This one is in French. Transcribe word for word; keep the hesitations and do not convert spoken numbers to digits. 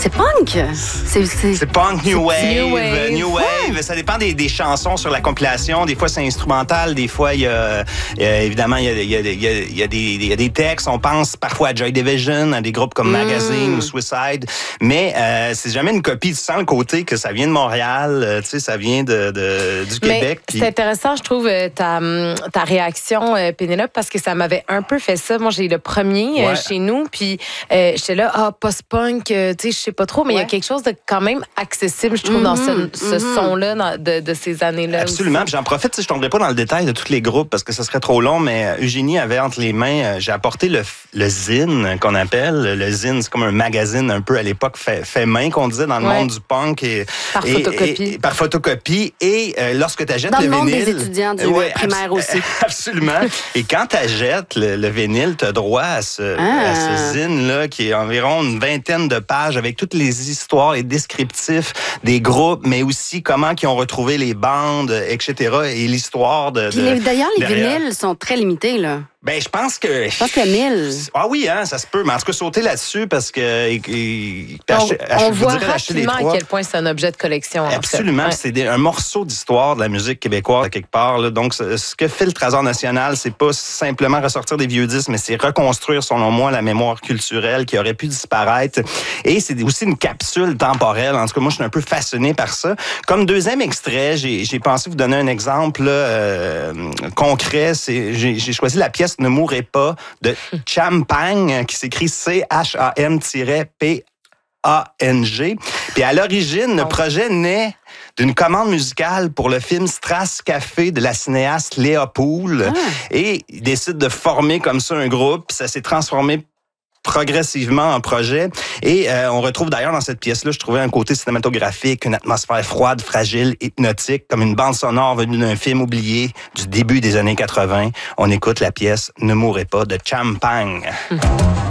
C'est punk. C'est, c'est... c'est punk, new wave, new wave. new wave. Ouais. Ça dépend des, des chansons sur la compilation. Des fois, c'est instrumental. Des fois, il y a, il y a évidemment, il y a, il y a, il y a, il y a des, il y a des textes. On pense parfois à Joy Division, à des groupes comme mm. Magazine ou Suicide. Mais euh, c'est jamais une copie. Tu sens le côté que ça vient de Montréal, euh, tu sais, ça vient de, de du Mais Québec. C'est pis... intéressant, je trouve, ta, ta réaction, Pénélope, parce que ça m'avait un peu fait ça. Moi, j'ai le premier ouais. chez nous, puis euh, j'étais là, ah, post-punk, euh, tu sais, je sais pas trop, mais il ouais. y a quelque chose de quand même accessible, je trouve, mm-hmm, dans ce, ce mm-hmm. son-là, dans, de, de ces années-là. Absolument. Puis j'en profite, je ne tomberai pas dans le détail de tous les groupes parce que ça serait trop long, mais Eugénie avait entre les mains, j'ai apporté le, le zine qu'on appelle. Le zine, c'est comme un magazine un peu à l'époque fait, fait main, qu'on disait dans le ouais. monde du punk. Et, par et, photocopie. Et, et, par photocopie. Et euh, lorsque tu achètes le vinyle... Dans le monde des étudiants du ouais, primaire abs- aussi. Absolument. Et quand tu achètes le, le vinyle, tu as droit à ce, ah. à ce zine-là qui est environ une vingtaine de pages avec toutes les histoires et descriptifs des groupes, mais aussi comment ils ont retrouvé les bandes, et cetera. Et l'histoire de... Puis de d'ailleurs, les derrière. vinyles sont très limités, là. Ben, je pense que... Je pense qu'il y a mille. Ah oui, hein, ça se peut. Mais en tout cas, sauter là-dessus parce que... Et, et, on acheter, on je voit dirais acheter les rapidement trois. à quel point c'est un objet de collection. Absolument. En fait. C'est des, un morceau d'histoire de la musique québécoise, quelque part. Là. Donc, ce, ce que fait le Trésor national, c'est pas simplement ressortir des vieux disques, mais c'est reconstruire, selon moi, la mémoire culturelle qui aurait pu disparaître. Et c'est aussi une capsule temporelle. En tout cas, moi, je suis un peu fasciné par ça. Comme deuxième extrait, j'ai, j'ai pensé vous donner un exemple là, euh, concret. C'est, j'ai, j'ai choisi la pièce « Ne mourrez pas » de Champagne, qui s'écrit C H A M P A N G. Puis à l'origine, le projet naît d'une commande musicale pour le film Strass Café de la cinéaste Léa Poul. Ah. Et il décide de former comme ça un groupe. Puis ça s'est transformé progressivement en projet. Et euh, on retrouve d'ailleurs dans cette pièce-là, je trouvais un côté cinématographique, une atmosphère froide, fragile, hypnotique, comme une bande sonore venue d'un film oublié du début des années quatre-vingts. On écoute la pièce « Ne mourrez pas » de Champagne. Mmh.